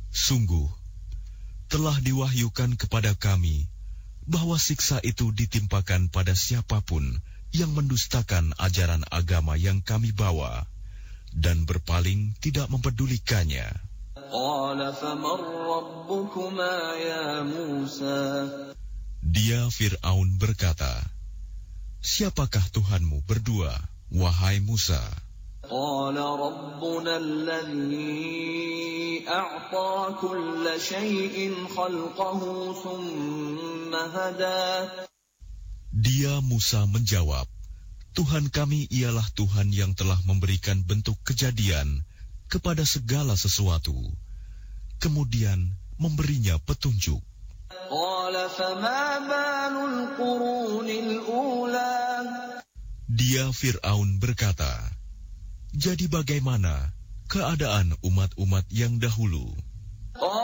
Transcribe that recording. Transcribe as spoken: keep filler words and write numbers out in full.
Sungguh, telah diwahyukan kepada kami bahwa siksa itu ditimpakan pada siapapun yang mendustakan ajaran agama yang kami bawa dan berpaling tidak mempedulikannya. Dia Fir'aun berkata, "Siapakah Tuhanmu berdua, wahai Musa?" Dia Musa menjawab, "Tuhan kami ialah Tuhan yang telah memberikan bentuk kejadian kepada segala sesuatu, kemudian memberinya petunjuk." Dia Fir'aun berkata, "Jadi bagaimana keadaan umat-umat yang dahulu?"